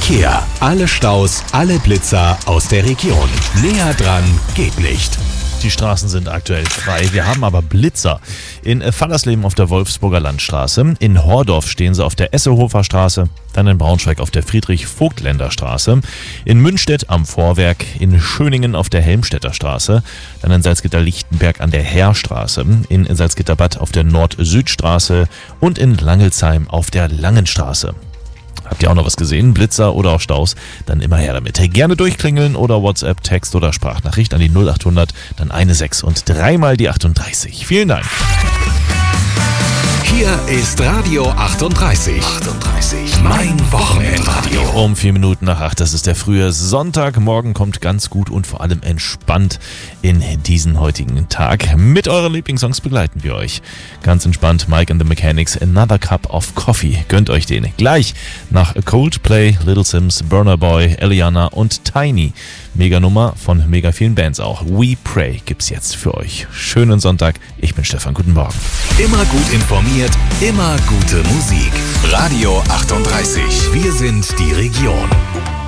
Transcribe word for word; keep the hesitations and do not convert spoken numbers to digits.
Verkehr. Alle Staus, alle Blitzer aus der Region. Näher dran geht nicht. Die Straßen sind aktuell frei. Wir haben aber Blitzer. In Fallersleben auf der Wolfsburger Landstraße. In Hordorf stehen sie auf der Essehofer Straße. Dann in Braunschweig auf der Friedrich-Vogtländer Straße. In Münstedt am Vorwerk. In Schöningen auf der Helmstedter Straße. Dann in Salzgitter-Lichtenberg an der Heerstraße. In Salzgitterbad auf der Nord-Süd-Straße. Und in Langelsheim auf der Langenstraße. Habt ihr auch noch was gesehen? Blitzer oder auch Staus? Dann immer her damit. Gerne durchklingeln oder WhatsApp, Text oder Sprachnachricht an die null acht hundert, dann eine sechs und dreimal die achtunddreißig. Vielen Dank. Hier ist Radio achtunddreißig. achtunddreißig. Mein Wochenendradio. Um vier Minuten nach acht, das ist der frühe Sonntag. Morgen kommt ganz gut und vor allem entspannt in diesen heutigen Tag. Mit euren Lieblingssongs begleiten wir euch. Ganz entspannt, Mike and the Mechanics, Another Cup of Coffee. Gönnt euch den. Gleich nach Coldplay, Little Sims, Burna Boy, Eliana und Tiny. Mega Nummer von mega vielen Bands auch. We Pray gibt's jetzt für euch. Schönen Sonntag. Ich bin Stefan. Guten Morgen. Immer gut informiert, immer gute Musik. Radio achtunddreißig. Wir sind die Region.